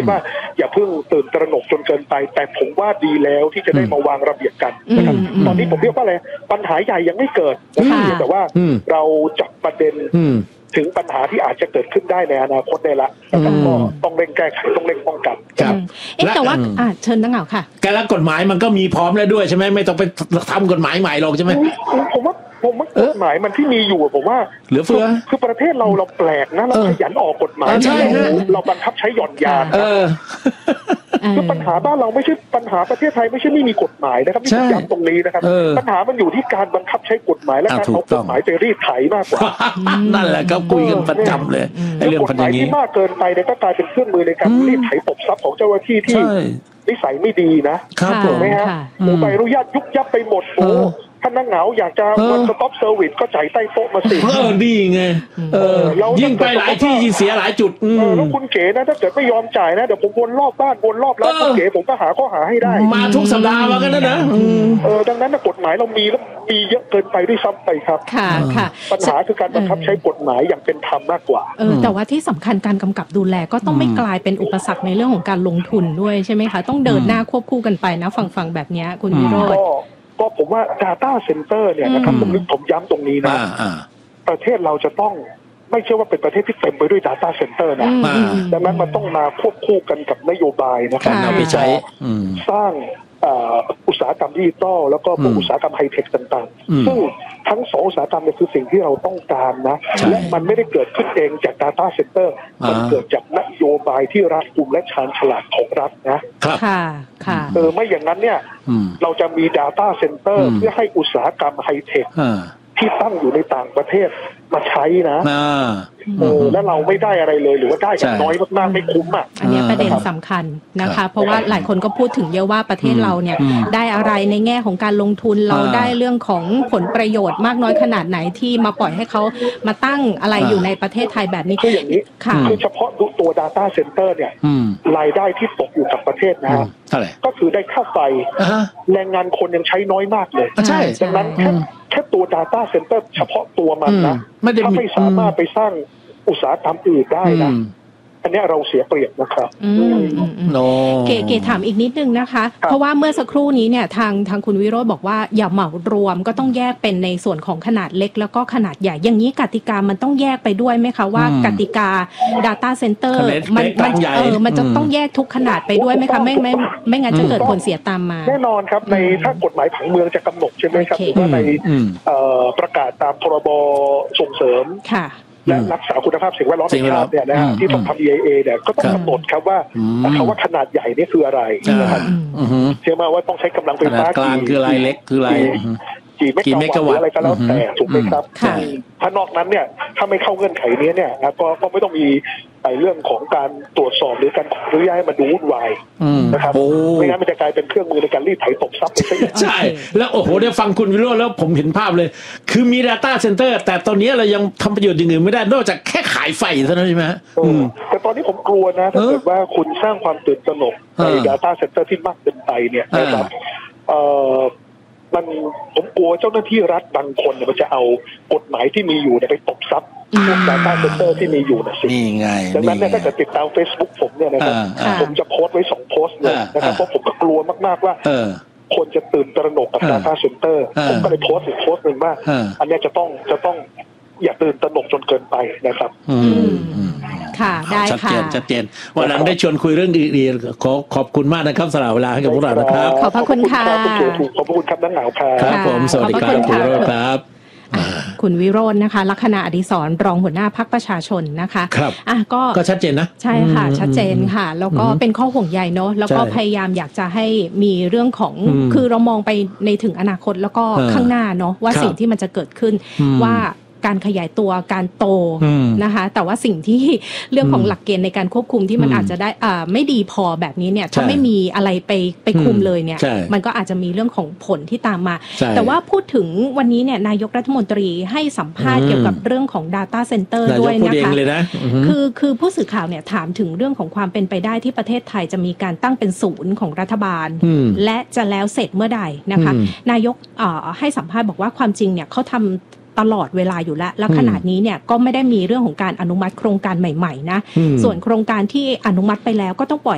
ว่าอย่าเพิ่งตื่นตระหนกจนเกินไปแต่ผมว่าดีแล้วที่จะได้มาวางระเบียบกันนะครับตอนนี้ผมเรียกว่าอะไรปัญหาใหญ่ยังไม่เกิดนะครับแต่ว่าเราจับประเด็นถึงปัญหาที่อาจจะเกิดขึ้นได้ในอนาคตได้ละนะครับก็ต้องเร่งแก้ไขต้องเร่งป้องกันครับแต่ว่าเชิญนักเหงาค่ะการรักกฎหมายมันก็มีพร้อมแล้วด้วยใช่ไหมไม่ต้องไปทำกฎหมายใหม่หรอกใช่ไหมผมว่ากฎหมายมันที่มีอยู่ผมว่าเหลือเฟือคือประเทศเราแปลกนะเราขยันออกกฎหมายเราบังคับใช้หย่อนยานคือปัญหาบ้านเราไม่ใช่ปัญหาประเทศไทยไม่ใช่ไม่มีกฎหมายนะครับที่ย้ำตรงนี้นะครับปัญหามันอยู่ที่การบังคับใช้กฎหมายและการเอากฎหมายไปรีดไถมากกว่านั่นแหละครับคุยกันประจำเลยเรื่องกฎหมายที่มากเกินไปเนี่ยก็กลายเป็นเครื่องมือในการรีดไถตบทรัพย์ของเจ้าหน้าที่ที่นิสัยไม่ดีนะครับถูกไหมฮะใบอนุญาตยุบยับไปหมดโอ้ถ้านักเหงาอยากจะวันสต็อปเซอร์วิสก็จ่ายใต้โต๊ะมาสิดีไงยิ่งไปหลายที่ยิ่งเสียหลายจุดแล้วคุณเก๋นะถ้าเกิดไม่ยอมจ่ายนะเดี๋ยวผมวนรอบบ้านวนรอบร้านคุณเก๋ผมก็หาข้อหาให้ได้มาทุกสัปดาห์มากันนะดังนั้นกฎหมายเรามีแล้วมีเยอะเกินไปด้วยซ้ำไปครับค่ะปัญหาคือการบังคับใช้กฎหมายอย่างเป็นธรรมมากกว่าแต่ว่าที่สำคัญการกำกับดูแลก็ต้องไม่กลายเป็นอุปสรรคในเรื่องของการลงทุนด้วยใช่ไหมคะต้องเดินหน้าควบคู่กันไปนะฟังแบบนี้คุณวิโรจน์ก็ผมว่า data center เนี่ยนะครับผมย้ำตรงนี้นะประเทศเราจะต้องไม่ใช่ว่าเป็นประเทศที่เต็มไปด้วย data center นะดังนั้นมันต้องมาควบคู่กันกับนโยบายนะครับที่จะสร้างอุตสาหกรรมดิจิทัลแล้วก็อุตสาหกรรมไฮเทคต่างๆซึ่งทั้งสองอุตสาหกรรมเนี่ยคือสิ่งที่เราต้องการนะและมันไม่ได้เกิดขึ้นเองจาก data center มันเกิดจากนโยบายที่รัฐกุมและชาญฉลาดของรัฐนะค่ะไม่อย่างนั้นเนี่ยเราจะมี data center เพื่อให้อุตสาหกรรมไฮเทคที่ตั้งอยู่ในต่างประเทศมาใช้นะแล้วเราไม่ได้อะไรเลยหรือว่าได้อย่างน้อยมากๆไม่คุ้มอันนี้ประเด็นสำคัญนะคะเพราะว่าหลายคนก็พูดถึงเยอะว่าประเทศเราเนี่ยได้อะไรในแง่ของการลงทุนเราได้เรื่องของผลประโยชน์มากน้อยขนาดไหนที่มาปล่อยให้เขามาตั้งอะไรอยู่ในประเทศไทยแบบนี้คืออย่างนี้คือเฉพาะตัว data center เนี่ยรายได้ที่ตกอยู่กับประเทศนะก็คือได้ค่าไฟแรงงานคนยังใช้น้อยมากเลยดังนั้นแค่ตัว data center เฉพาะตัวมันนะถ้าไม่สามารถไปสร้างอุตสาหกรรมอื่นได้นะอันนี้เราเสียเปรียบนะครับเก๋ถามอีกนิดนึงนะคะเพราะว่าเมื่อสักครู่นี้เนี่ยทางคุณวิโรจน์บอกว่าอย่าเหมารวมก็ต้องแยกเป็นในส่วนของขนาดเล็กแล้วก็ขนาดใหญ่อย่างนี้กติกามันต้องแยกไปด้วยไหมคะว่ากติกา data center มันจะต้องแยกทุกขนาดไปด้วยไหมคะไม่งั้นจะเกิดผลเสียตามมาแน่นอนครับในถ้ากฎหมายผังเมืองจะกำหนดใช่ไหมครับว่าในประกาศตามพรบส่งเสริมและรักษาคุณภาพสิ่งแวดล้อมแห่งชาติเนี่ยนะที่ต้องทำ EIA เนี่ยก็ต้องกำหนดครับว่าขนาดใหญ่นี่คืออะไรนะครับเชื่อมาว่าต้องใช้กำลังไฟฟ้ากลางคืออะไรเล็กคืออะไรกี่เมกะวัตต์อะไรก็แล้วแต่ถูกไหมครับถ้านอกนั้นเนี่ยถ้าไม่เข้าเงื่อนไขนี้เนี่ยก็ไม่ต้องมีเรื่องของการตรวจสอบหรือการขออนุญาตให้มันดูวุ่นวายนะครับไม่งั้นมันจะกลายเป็นเครื่องมือในการรีดไถตบทรัพย์ไปซะอีกใช่แล้วโอ้โหได้ฟังคุณวิโรจน์แล้วผมเห็นภาพเลยคือมี data center แต่ตอนนี้เรายังทำประโยชน์อย่างอื่นไม่ได้นอกจากแค่ขายไฟเท่านั้นใช่ไหมแต่ตอนนี้ผมกลัวนะถ้าเกิดว่าคุณสร้างความตื่นตระหนกใน data center ที่มากเกินไปเนี่ยนะครับผมกลัวเจ้าหน้าที่รัฐบางคนเนี่ยมันจะเอากฎหมายที่มีอยู่ไปตบทรัพย์พวก data center ที่มีอยู่นะสิดังนั้นเนี่ยถ้าเกิดติดตาม Facebook ผมเนี่ยนะครับผมจะโพสต์ไว้2โพสต์เลยนะครับเพราะผมก็กลัวมากๆว่าคนจะตื่นตระหนกกับ data center ผมก็เลยโพสต์อีกโพสต์นึงว่าอันนี้จะต้องอย่าตื่นตระหนกจนเกินไปนะครับค่ะได้ค่ะชัดเจนวันหลังได้ชวนคุยเรื่องดีๆขอบคุณมากนะครับสละเวลาให้กับพวกเรานะครับขอบพระคุณค่ะขอบคุณครับนักหนาวครับผมสวัสดีครับคุณวิโรจน์ครับคุณวิโรจน์นะคะลัคนาอดิศรรองหัวหน้าพรรคประชาชนนะคะครับก็ชัดเจนนะใช่ค่ะชัดเจนค่ะแล้วก็เป็นข้อห่วงใยเนาะแล้วก็พยายามอยากจะให้มีเรื่องของคือเรามองไปในถึงอนาคตแล้วก็ข้างหน้าเนาะว่าสิ่งที่มันจะเกิดขึ้นว่าการขยายตัวการโตนะคะแต่ว่าสิ่งที่เรื่องของหลักเกณฑ์ในการควบคุมที่มันอาจจะได้ไม่ดีพอแบบนี้เนี่ยถ้าไม่มีอะไรไปคุมเลยเนี่ยมันก็อาจจะมีเรื่องของผลที่ตามมาแต่ว่าพูดถึงวันนี้เนี่ยนายกรัฐมนตรีให้สัมภาษณ์เกี่ยวกับเรื่องของ data center ด้วยนะคะคือผู้สื่อข่าวเนี่ยถามถึงเรื่องของความเป็นไปได้ที่ประเทศไทยจะมีการตั้งเป็นศูนย์ของรัฐบาลและจะแล้วเสร็จเมื่อใดนะคะนายกให้สัมภาษณ์บอกว่าความจริงเนี่ยเขาทำตลอดเวลาอยู่แล้วขนาดนี้เนี่ยก็ไม่ได้มีเรื่องของการอนุมัติโครงการใหม่ๆนะส่วนโครงการที่อนุมัติไปแล้วก็ต้องปล่อย